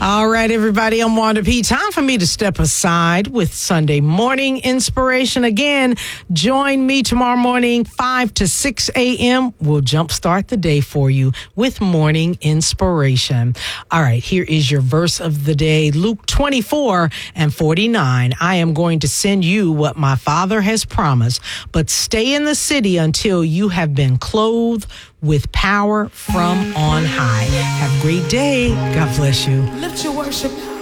All right, everybody, I'm Wanda P. Time for me to step aside with Sunday morning inspiration. Again, join me tomorrow morning, 5 to 6 a.m. We'll jumpstart the day for you with morning inspiration. All right, here is your verse of the day, Luke 24:49. I am going to send you what my Father has promised, but stay in the city until you have been clothed with power from on high. Have a great day. God bless you. Lift your worship.